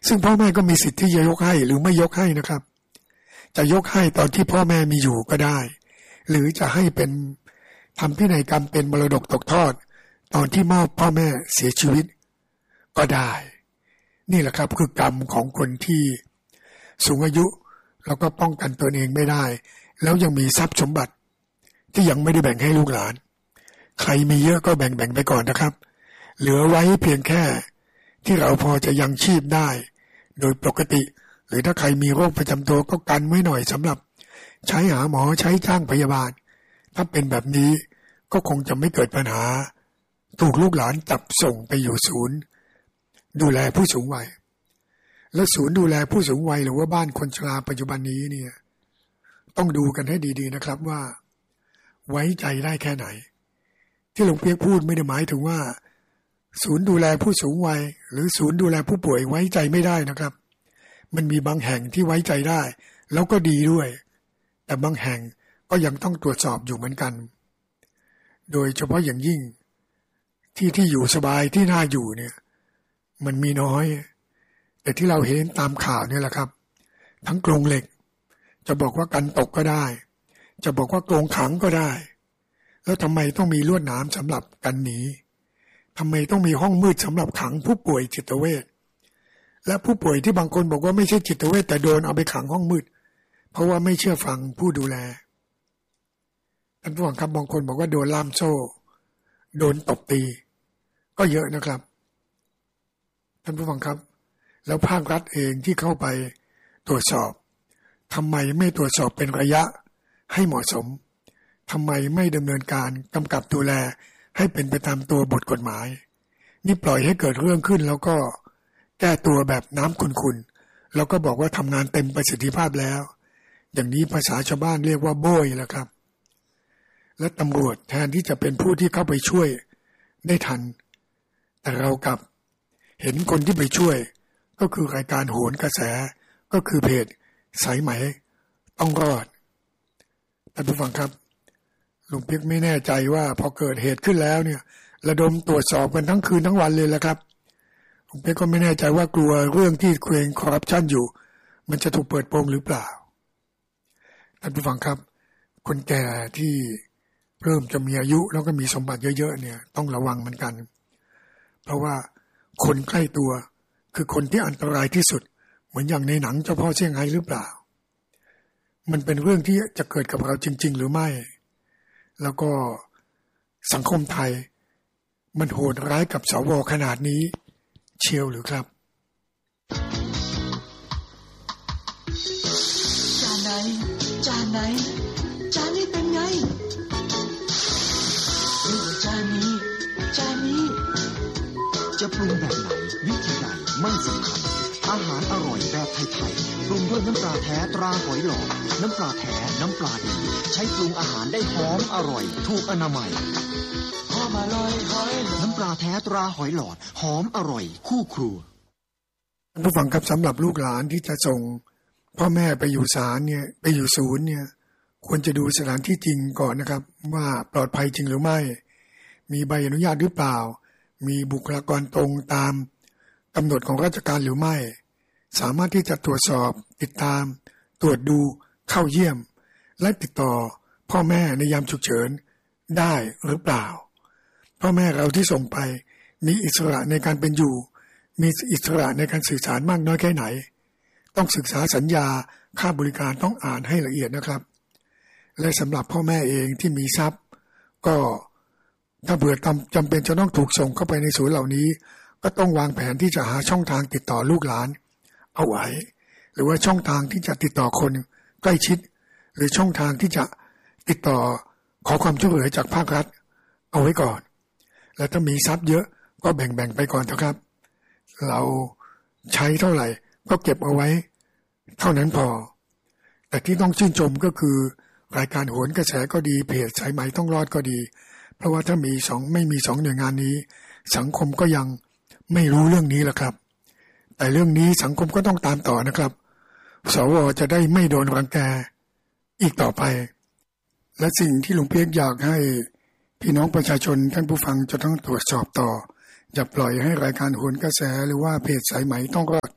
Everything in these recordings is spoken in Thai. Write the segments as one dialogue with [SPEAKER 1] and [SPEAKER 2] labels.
[SPEAKER 1] ซึ่งพ่อแม่ก็มีสิทธิ์ที่จะยกให้หรือไม่ยกให้นะครับจะยกให้ตอนที่พ่อแม่มีอยู่ก็ได้หรือจะให้เป็นทำพินัยกรรมเป็นมรดกตกทอดตอนที่มอบพ่อแม่เสียชีวิตก็ได้นี่แหละครับคือกรรมของคนที่สูงอายุแล้วก็ป้องกันตนเองไม่ได้แล้วยังมีทรัพย์สมบัติที่ยังไม่ได้แบ่งให้ลูกหลานใครมีเยอะก็แบ่งไปก่อนนะครับเหลือไว้เพียงแค่ที่เราพอจะยังชีพได้โดยปกติหรือถ้าใครมีโรคประจำตัวก็กันไว้หน่อยสำหรับใช้หาหมอใช้จ้างพยาบาลถ้าเป็นแบบนี้ก็คงจะไม่เกิดปัญหาถูกลูกหลานจับส่งไปอยู่ศูนย์ดูแลผู้สูงวัยและศูนย์ดูแลผู้สูงวัยหรือว่าบ้านคนชราปัจจุบันนี้เนี่ยต้องดูกันให้ดีๆนะครับว่าไว้ใจได้แค่ไหนที่หลวงเปียกพูดไม่ได้หมายถึงว่าศูนย์ดูแลผู้สูงวัยหรือศูนย์ดูแลผู้ป่วยไว้ใจไม่ได้นะครับมันมีบางแห่งที่ไว้ใจได้แล้วก็ดีด้วยแต่บางแห่งก็ยังต้องตรวจสอบอยู่เหมือนกันโดยเฉพาะอย่างยิ่งที่อยู่สบายที่น่าอยู่เนี่ยมันมีน้อยแต่ที่เราเห็นตามข่าวเนี่ยแหละครับทั้งกรงเหล็กจะบอกว่ากันตกก็ได้จะบอกว่ากรงขังก็ได้แล้วทำไมต้องมีลวดหนามสำหรับกันหนีทำไมต้องมีห้องมืดสำหรับขังผู้ป่วยจิตเวชและผู้ป่วยที่บางคนบอกว่าไม่ใช่จิตเวชแต่โดนเอาไปขังห้องมืดเพราะว่าไม่เชื่อฟังผู้ดูแลท่านผู้ฟังครับบางคนบอกว่าโดนล่ามโซ่โดนตบตีก็เยอะนะครับท่านผู้ฟังครับแล้วภาครัฐเองที่เข้าไปตรวจสอบทำไมไม่ตรวจสอบเป็นระยะให้เหมาะสมทำไมไม่ดำเนินการกำกับดูแลให้เป็นไปตามตัวบทกฎหมายนี่ปล่อยให้เกิดเรื่องขึ้นแล้วก็แก้ตัวแบบน้ำขุ่นๆแล้วก็บอกว่าทำงานเต็มประสิทธิภาพแล้วอย่างนี้ภาษาชาวบ้านเรียกว่าโบยแล้วครับและตำรวจแทนที่จะเป็นผู้ที่เข้าไปช่วยได้ทันแต่เรากลับเห็นคนที่ไปช่วยก็คือรายการโหนกระแสก็คือเพจสายไหมต้องรอดท่านผู้ฟังครับหลวงเปี๊ยกไม่แน่ใจว่าพอเกิดเหตุขึ้นแล้วเนี่ยระดมตรวจสอบกันทั้งคืนทั้งวันเลยแหละครับหลวงเปี๊ยกก็ไม่แน่ใจว่ากลัวเรื่องที่เคร่งคอร์รัปชันอยู่มันจะถูกเปิดโปงหรือเปล่าท่านผู้ฟังครับคนแก่ที่เริ่มจะมีอายุแล้วก็มีสมบัติเยอะๆเนี่ยต้องระวังเหมือนกันเพราะว่าคนใกล้ตัวคือคนที่อันตรายที่สุดเหมือนอย่างในหนังเจ้าพ่อเซี่ยงไฮ้หรือเปล่ามันเป็นเรื่องที่จะเกิดกับเราจริงๆหรือไม่แล้วก็สังคมไทยมันโหดร้ายกับสวขนาดนี้เชียวหรือครับ
[SPEAKER 2] จานไหนจานไหนจานนี้เป็นไงหรือว่าจานนี้จานนี้จะปรุงแบบไหนวิธีใดไม่สำคัญอาหารอร่อยแบบไทยๆปรุงด้วยน้ำปลาแท้ตราหอยหลอดน้ำปลาแท้น้ำปลาดีใช้ปรุงอาหารได้หอมอร่อยถูกอนามัยหอมอร่อยหอยหลอดน้ำปลาแท้ตราหอยหลอดหอมอร่อยคู่ครัว
[SPEAKER 1] ท่านผู้ฟังครับสำหรับลูกหลานที่จะส่งพ่อแม่ไปอยู่ศาลเนี่ยไปอยู่ศูนย์เนี่ยควรจะดูสถานที่จริงก่อนนะครับว่าปลอดภัยจริงหรือไม่มีใบอนุญาตหรือเปล่ามีบุคลากรตรงตามกำหนดของราชการหรือไม่สามารถที่จะตรวจสอบติดตามตรวจดูเข้าเยี่ยมและติดต่อพ่อแม่ในยามฉุกเฉินได้หรือเปล่าพ่อแม่เราที่ส่งไปมีอิสระในการเป็นอยู่มีอิสระในการสื่อสารมากน้อยแค่ไหนต้องศึกษาสัญญาค่าบริการต้องอ่านให้ละเอียดนะครับและสำหรับพ่อแม่เองที่มีทรัพย์ก็ถ้าเผื่อจำเป็นจะต้องถูกส่งเข้าไปในศูนย์เหล่านี้ก็ต้องวางแผนที่จะหาช่องทางติดต่อลูกหลานเอาไว้หรือว่าช่องทางที่จะติดต่อคนใกล้ชิดหรือช่องทางที่จะติดต่อขอความช่วยเหลือจากภาครัฐเอาไว้ก่อนและถ้ามีทรัพย์เยอะก็แบ่งไปก่อนเถอะครับเราใช้เท่าไหร่ก็เก็บเอาไว้เท่านั้นพอแต่ที่ต้องชื่นชมก็คือรายการโหนกระแสก็ดีเพจสายไหมต้องรอดก็ดีเพราะว่าถ้าไม่มีสองหน่วยงานนี้สังคมก็ยังไม่รู้เรื่องนี้แหละครับแต่เรื่องนี้สังคมก็ต้องตามต่อนะครับสวจะได้ไม่โดนรังแกอีกต่อไปและสิ่งที่หลวงเปี๊ยกอยากให้พี่น้องประชาชนท่านผู้ฟังจะต้องตรวจสอบต่ออย่าปล่อยให้รายการโหนกระแสหรือว่าเพจสายไหมต้องรอด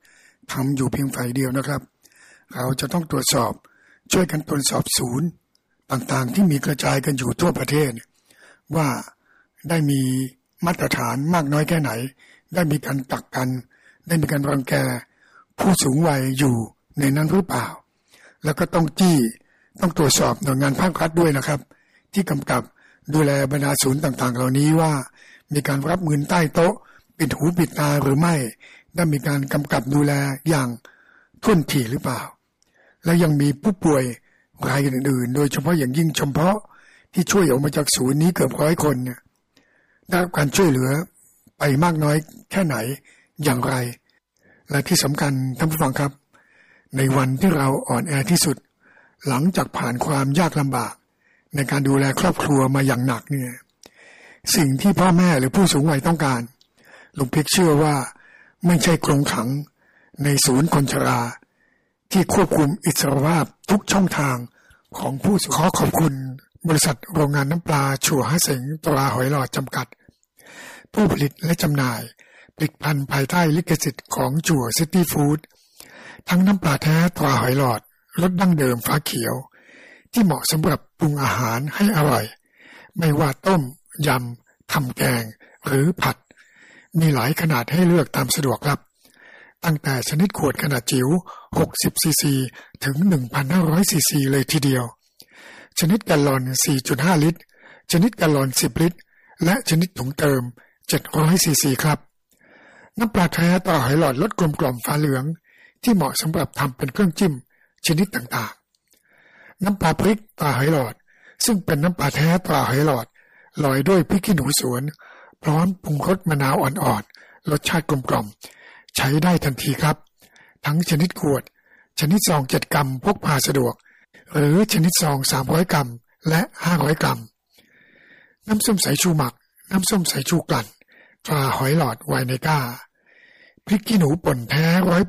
[SPEAKER 1] ทำอยู่เพียงฝ่ายเดียวนะครับเราจะต้องตรวจสอบช่วยกันตรวจสอบศูนย์ต่างๆที่มีกระจายกันอยู่ทั่วประเทศว่าได้มีมาตรฐานมากน้อยแค่ไหนได้มีการกักกันได้มีการรังแกผู้สูงวัยอยู่ในนั้นหรือเปล่าแล้วก็ต้องตรวจสอบหน่วยงานภาครัฐด้วยนะครับที่กำกับดูแลบรรดาศูนย์ต่างๆเหล่านี้ว่ามีการรับเงินใต้โต๊ะปิดหูปิดตาหรือไม่ได้มีการกำกับดูแลอย่างท่วนถี่หรือเปล่าและยังมีผู้ป่วยรายอื่นๆโดยเฉพาะอย่างยิ่งเฉพาะที่ช่วยออกมาจากศูนย์นี้เกือบ100 คนเนี่ยได้รับการช่วยเหลือไปมากน้อยแค่ไหนอย่างไรและที่สำคัญท่านผู้ฟังครับในวันที่เราอ่อนแอที่สุดหลังจากผ่านความยากลำบากในการดูแลครอบครัวมาอย่างหนักเนี่ยสิ่งที่พ่อแม่หรือผู้สูงวัยต้องการลุงพิกเชื่อว่าไม่ใช่กรงขังในศูนย์คนชราที่ควบคุมอิสรภาพทุกช่องทางของผู้ขอขอบคุณบริษัทโรงงานน้ำปลาชัวฮะเสงตราหอยหลอดจำกัดผู้ผลิตและจำหน่ายผลิตภัณฑ์ภายใต้ลิขสิทธิ์ของจั่วซิตี้ฟู้ดทั้งน้ำปลาแท้ตราหอยหลอดรสดั้งเดิมฟ้าเขียวที่เหมาะสำหรับปรุงอาหารให้อร่อยไม่ว่าต้มยำทำแกงหรือผัดมีหลายขนาดให้เลือกตามสะดวกครับตั้งแต่ชนิดขวดขนาดจิ๋ว60ซีซีถึง 1,500 ซีซีเลยทีเดียวชนิดแกลลอน 4.5 ลิตรชนิดแกลลอน 10 ลิตรและชนิดถุงเติม700ซีซีครับน้ำปลาแท้ตราหอยหลอดรสกลมกล่อมฟ้าเหลืองที่เหมาะสำหรับทำเป็นเครื่องจิ้มชนิดต่างๆน้ำปลาพริกตราหอยหลอดซึ่งเป็นน้ำปลาแท้ตราหอยหลอดลอยด้วยพริกขี้หนูสวนพร้อมปรุงรสมะนาวอ่อนๆรสชาติกลมกล่อมใช้ได้ทันทีครับทั้งชนิดขวดชนิดซอง7 กรัมพกพาสะดวกหรือชนิดซอง300 กรัมและ500 กรัมน้ำส้มสายชูหมักน้ำส้มสายชูกลั่นตราหอยหลอดไวเนก้าพริกขี้หนูป่นแท้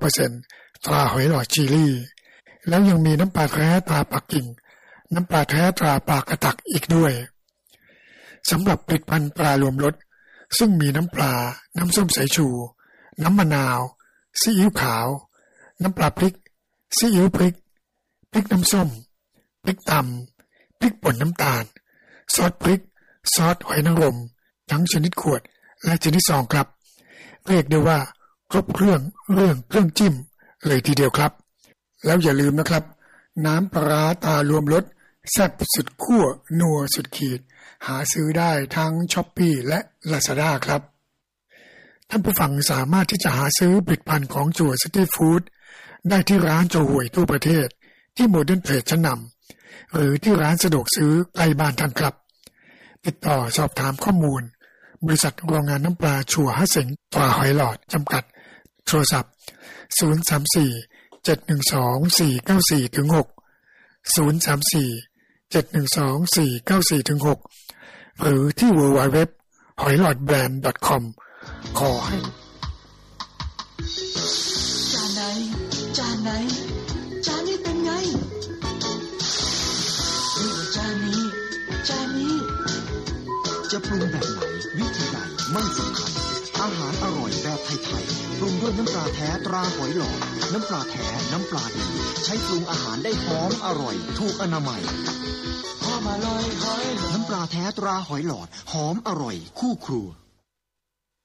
[SPEAKER 1] 100% ตราหอยหลอดชิลี่แล้วยังมีน้ำปลาแท้ตราปักกิ่งน้ำปลาแท้ตราปลากระตักอีกด้วยสำหรับผลิตภัณฑ์ปลารวมรสซึ่งมีน้ำปลาน้ำส้มสายชูน้ำมะนาวซีอิ๊วขาวน้ำปลาพริกซีอิ๊วพริกน้ำส้มพริกตำพริกป่นน้ำตาลซอสพริกซอสหอยนางรมทั้งชนิดขวดและชนิดซองครับเรียกได้ว่าครบเครื่องจิ้มเลยทีเดียวครับแล้วอย่าลืมนะครับน้ำปลาร้าตารวมรสแซ่บสุดคั่วนัวสุดขีดหาซื้อได้ทั้ง Shopee และ Lazada ครับท่านผู้ฟังสามารถที่จะหาซื้อผลิตภัณฑ์ของจั่วซิตี้ฟู้ดได้ที่ร้านโจห่วยทั่วประเทศที่โมเดิร์นเทรดชั้นนำหรือที่ร้านสะดวกซื้อใกล้บ้านท่านครับติดต่อสอบถามข้อมูลบริษัทโรงงานน้ำปลาชัวฮะเสงตราหอยหลอดจำกัดโทรศัพท์034-712-494-6 034-712-494-6 หรือที่ www.hoilordbrand.com ขอให้
[SPEAKER 2] จานไหนจานนี้เป็นไงจานนี้จะปรุงแบบไหนวิธีใดไม่สำคัญอาหารอร่อยแบบไทยๆปรุงด้วยน้ำปลาแท้ตราหอยหลอดน้ำปลาแท้น้ำปลาดีใช้ปรุงอาหารได้หอมอร่อยถูกอนามัยหอมอร่อยน้ำปลาแท้ตราหอยหลอดหอมอร่อยคู่ครัว